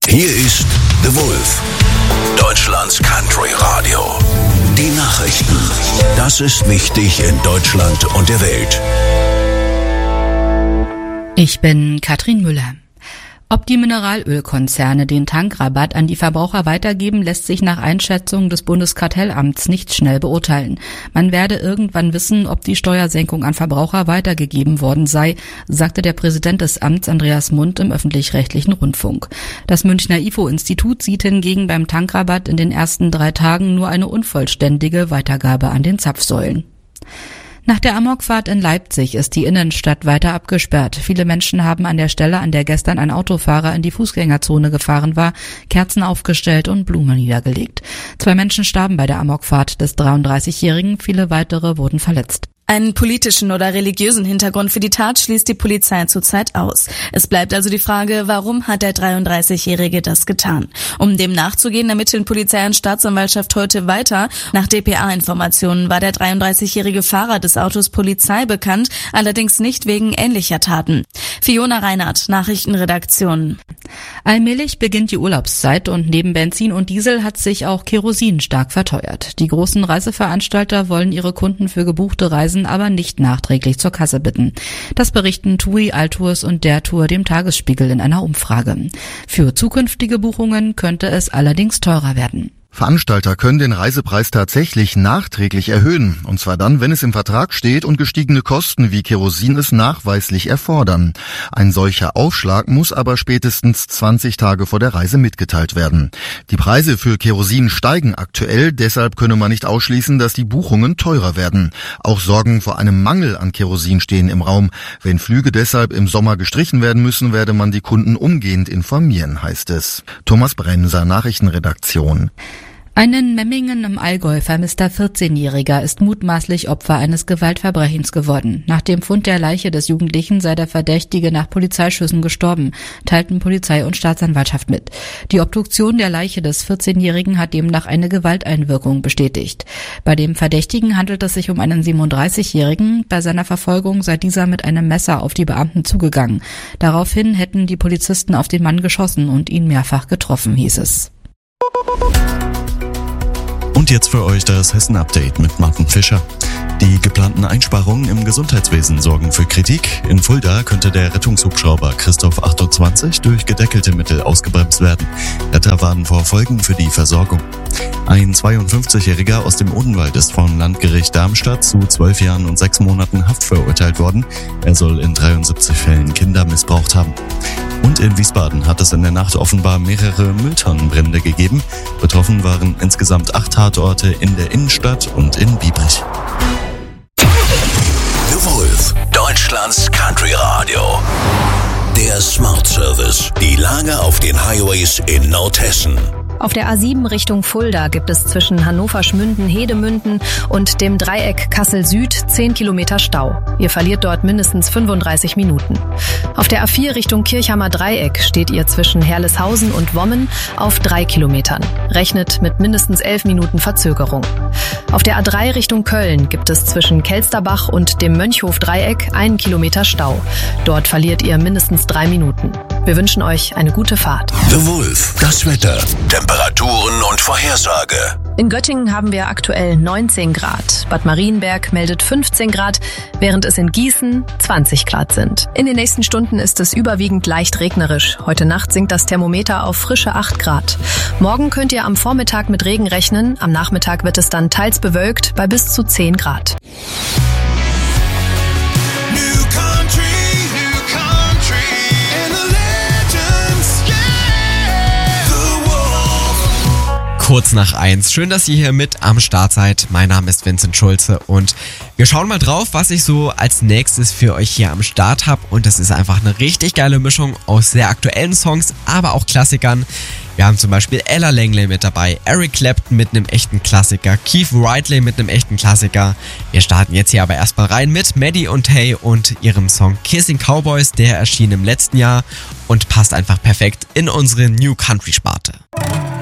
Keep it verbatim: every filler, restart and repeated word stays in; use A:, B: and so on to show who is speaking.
A: Hier ist The Wolf, Deutschlands Country Radio. Die Nachrichten. Das ist wichtig in Deutschland und der Welt.
B: Ich bin Katrin Müller. Ob die Mineralölkonzerne den Tankrabatt an die Verbraucher weitergeben, lässt sich nach Einschätzung des Bundeskartellamts nicht schnell beurteilen. Man werde irgendwann wissen, ob die Steuersenkung an Verbraucher weitergegeben worden sei, sagte der Präsident des Amts Andreas Mund im öffentlich-rechtlichen Rundfunk. Das Münchner I F O-Institut sieht hingegen beim Tankrabatt in den ersten drei Tagen nur eine unvollständige Weitergabe an den Zapfsäulen. Nach der Amokfahrt in Leipzig ist die Innenstadt weiter abgesperrt. Viele Menschen haben an der Stelle, an der gestern ein Autofahrer in die Fußgängerzone gefahren war, Kerzen aufgestellt und Blumen niedergelegt. Zwei Menschen starben bei der Amokfahrt des dreiunddreißigjährigen, viele weitere wurden verletzt.
C: Einen politischen oder religiösen Hintergrund für die Tat schließt die Polizei zurzeit aus. Es bleibt also die Frage, warum hat der dreiunddreißigjährige das getan? Um dem nachzugehen, ermitteln Polizei und Staatsanwaltschaft heute weiter. Nach D P A-Informationen war der dreiunddreißigjährige Fahrer des Autos Polizei bekannt, allerdings nicht wegen ähnlicher Taten. Fiona Reinhardt, Nachrichtenredaktion.
B: Allmählich beginnt die Urlaubszeit und neben Benzin und Diesel hat sich auch Kerosin stark verteuert. Die großen Reiseveranstalter wollen ihre Kunden für gebuchte Reisen aber nicht nachträglich zur Kasse bitten. Das berichten TUI, Altours und der Tour dem Tagesspiegel in einer Umfrage. Für zukünftige Buchungen könnte es allerdings teurer werden.
D: Veranstalter können den Reisepreis tatsächlich nachträglich erhöhen, und zwar dann, wenn es im Vertrag steht und gestiegene Kosten wie Kerosin es nachweislich erfordern. Ein solcher Aufschlag muss aber spätestens zwanzig Tage vor der Reise mitgeteilt werden. Die Preise für Kerosin steigen aktuell, deshalb könne man nicht ausschließen, dass die Buchungen teurer werden. Auch Sorgen vor einem Mangel an Kerosin stehen im Raum. Wenn Flüge deshalb im Sommer gestrichen werden müssen, werde man die Kunden umgehend informieren, heißt es. Thomas Bremser, Nachrichtenredaktion.
B: Ein in Memmingen im Allgäu vermisster vierzehnjähriger ist mutmaßlich Opfer eines Gewaltverbrechens geworden. Nach dem Fund der Leiche des Jugendlichen sei der Verdächtige nach Polizeischüssen gestorben, teilten Polizei und Staatsanwaltschaft mit. Die Obduktion der Leiche des vierzehnjährigen hat demnach eine Gewalteinwirkung bestätigt. Bei dem Verdächtigen handelt es sich um einen siebenunddreißigjährigen. Bei seiner Verfolgung sei dieser mit einem Messer auf die Beamten zugegangen. Daraufhin hätten die Polizisten auf den Mann geschossen und ihn mehrfach getroffen, hieß es.
E: Und jetzt für euch das Hessen-Update mit Martin Fischer. Die geplanten Einsparungen im Gesundheitswesen sorgen für Kritik. In Fulda könnte der Rettungshubschrauber Christoph achtundzwanzig durch gedeckelte Mittel ausgebremst werden. Retter warnen vor Folgen für die Versorgung. Ein zweiundfünfzigjähriger aus dem Odenwald ist vom Landgericht Darmstadt zu zwölf Jahren und sechs Monaten Haft verurteilt worden. Er soll in dreiundsiebzig Fällen Kinder missbraucht haben. Und in Wiesbaden hat es in der Nacht offenbar mehrere Mülltonnenbrände gegeben. Betroffen waren insgesamt acht Tatorte in der Innenstadt und in Biebrich.
A: The Wolf, Deutschlands Country Radio. Der Smart Service. Die Lage auf den Highways in Nordhessen.
F: Auf der A sieben Richtung Fulda gibt es zwischen Hannover-Schmünden, Hedemünden und dem Dreieck Kassel-Süd zehn Kilometer Stau. Ihr verliert dort mindestens fünfunddreißig Minuten. Auf der A vier Richtung Kirchhammer Dreieck steht ihr zwischen Herleshausen und Wommen auf drei Kilometern. Rechnet mit mindestens elf Minuten Verzögerung. Auf der A drei Richtung Köln gibt es zwischen Kelsterbach und dem Mönchhof-Dreieck einen Kilometer Stau. Dort verliert ihr mindestens drei Minuten. Wir wünschen euch eine gute Fahrt.
A: The Wolf, das Wetter, Temperaturen und Vorhersage.
F: In Göttingen haben wir aktuell neunzehn Grad. Bad Marienberg meldet fünfzehn Grad, während es in Gießen zwanzig Grad sind. In den nächsten Stunden ist es überwiegend leicht regnerisch. Heute Nacht sinkt das Thermometer auf frische acht Grad. Morgen könnt ihr am Vormittag mit Regen rechnen. Am Nachmittag wird es dann teils bewölkt bei bis zu zehn Grad.
G: Kurz nach eins. Schön, dass ihr hier mit am Start seid. Mein Name ist Vincent Schulze und wir schauen mal drauf, was ich so als nächstes für euch hier am Start habe. Und das ist einfach eine richtig geile Mischung aus sehr aktuellen Songs, aber auch Klassikern. Wir haben zum Beispiel Ella Langley mit dabei, Eric Clapton mit einem echten Klassiker, Keith Ridley mit einem echten Klassiker. Wir starten jetzt hier aber erstmal rein mit Maddie und Tay und ihrem Song Kissing Cowboys. Der erschien im letzten Jahr und passt einfach perfekt in unsere New Country Sparte.